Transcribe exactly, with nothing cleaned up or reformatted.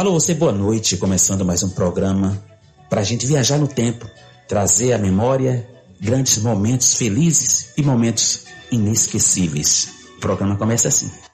Alô, você, boa noite. Começando mais um programa para a gente viajar no tempo, trazer à memória grandes momentos felizes e momentos inesquecíveis. O programa começa assim.